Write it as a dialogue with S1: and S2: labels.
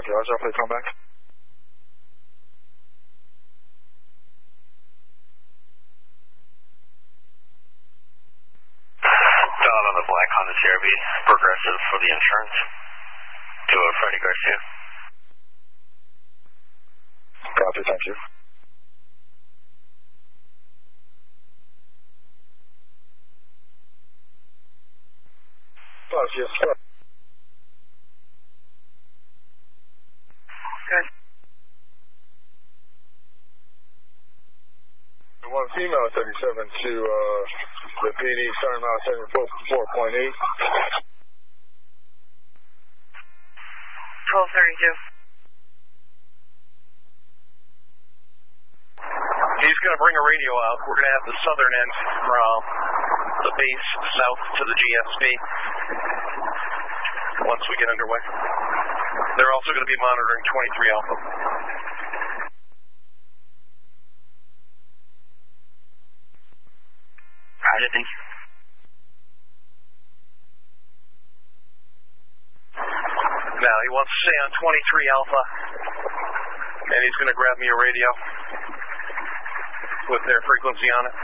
S1: Roger, please come back.
S2: Don on the black Honda CRV, Progressive for the insurance. To Freddie Garcia.
S1: Copy, thank you. Yes, sir.
S2: Good.
S1: One female 37 to the PD, starting mile 74.8.
S2: 1232. He's going to bring a radio out. We're going to have the southern end from the base south to the GSP once we get underway. They're also going to be monitoring 23 Alpha. Roger, thank you. Now, he wants to stay on 23 Alpha, and he's going to grab me a radio with their frequency on it.